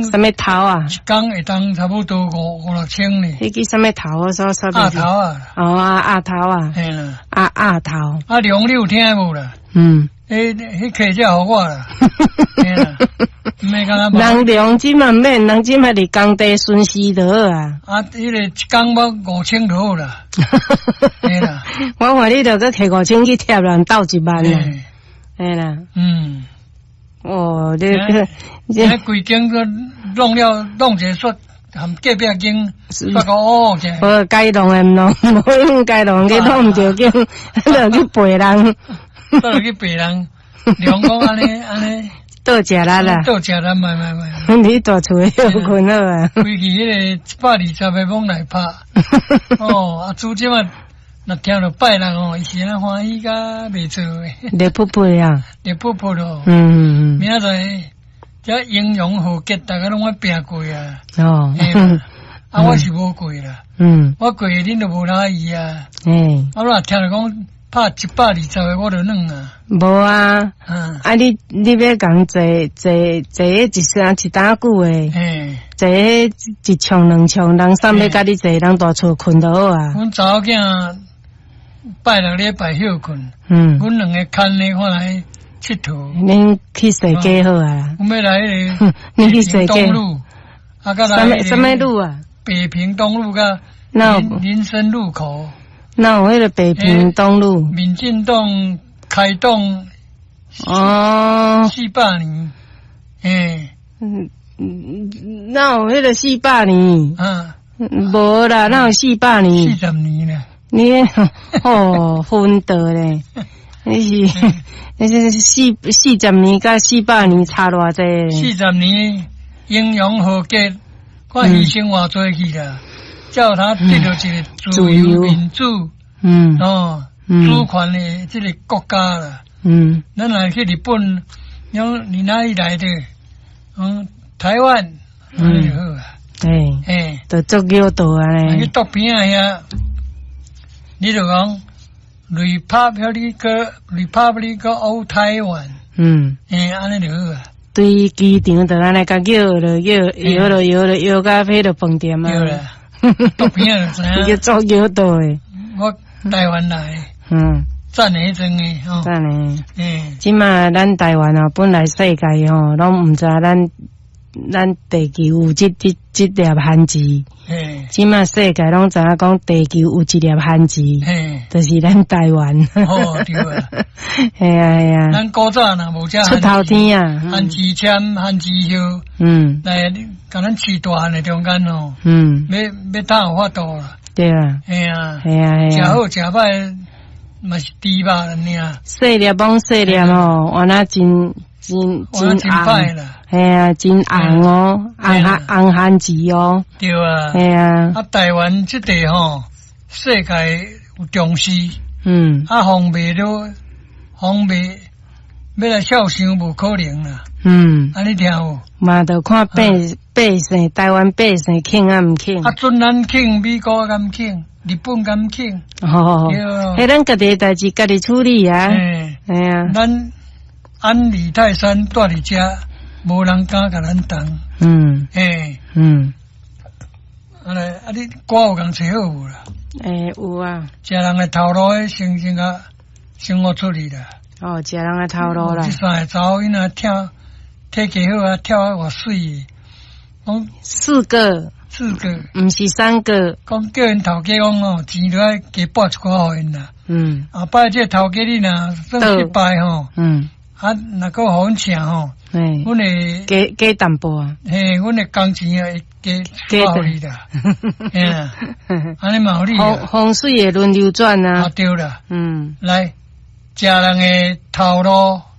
什么头啊？ 一工会当差不多五六千呢。 迄个什么头我所说鸭头啊。 哦鸭头啊。 嘿啦。 鸭头。 龙你有听无啦？迄客只互我啦。嘿啦。 人量即嘛免，人即嘛伫工地巡视就好啊。 迄个一工要5000就好啦。嘿啦。 我看你著搁摕5000去贴人斗1万啦。嘿啦。哦，这规间个弄一个说含隔壁间说个哦， 无该弄诶唔弄，无用该弄去弄唔着间，就去陪人， 就去陪人，两讲安尼。 倒食啦， 倒食啦，买。 你大厝诶休困好啊。 规气迄个120个风来拍，主即嘛，若听到拜人伊是安欢喜甲袂错诶。 热噗噗啊！ 热噗噗咯。明仔载这英勇豪杰，大家拢要拼过啊。我是无过啦。我过恁就无哪意啊。我若听到讲。拍120个我就软啊。 无啊，你要讲坐一声一打久诶，坐一枪两枪，人上要甲你坐，人大厝困就好啊。 阮查某囝拜6礼拜休困，阮两个牵咧看来佚佗。 恁去踅街好啊？ 阮要来迄个你去踅街路， 什么路啊？ 北平东路甲林森路口。 那有迄个北平东路， 民进党开动400年， 那有迄个400年，无啦，那有400年 ，40年啦， 你分得咧，你是40年甲400年差偌济 ？40年英勇豪杰，我牺牲偌多去啦。叫他得到一个自由民主，主权的这个国家啦。咱来去日本，你哪里来的？台湾，就好啊。 就足够大啊咧。 去桌边啊遐，你就讲 Republic of Taiwan，安尼就好啊。 对机场就安尼甲摇到迄个饭店啊。 桌边啊， 叫足够大诶。 我台湾来，赞诶真诶， 赞诶。即嘛咱台湾本来世界拢毋知咱地球有即粒限制。即嘛世界拢知影讲地球有一粒限制，就是咱台湾。 对啊。 系啊。 咱古早若无遮出头天啊， 限制签、限制休，来甲咱饲大汉诶中间要当有法度啦。 对啊。 系啊。食好食歹嘛是猪肉尔。 细粒帮细粒换那真歹啦。 系啊，真红红限制对啊。 系啊。 台湾这地世界有重视。防备要来孝想无可能啦。安尼听有？ 嘛，就看百姓，台湾百姓肯啊毋肯。 准咱肯，美国敢肯，日本敢肯。 迄咱家己代志家己处理啊。系啊。 咱安理泰山住伫遮，无人敢甲咱动。你歌有共找好有啦？ 有啊。 食人诶头路诶，先甲生活出去啦。 食人诶头路啦。 这3个查某囡仔跳，体格好啊，跳啊偌水。讲 4个，毋是3个。 讲叫因头家讲钱就爱加拨一寡互因啦。后摆这头家你若算失败若个互阮请阮会加淡薄啊。 阮诶工钱会加互你啦。安尼嘛有理啊。 风水会轮流转啊。 对啦。来，食人诶头路。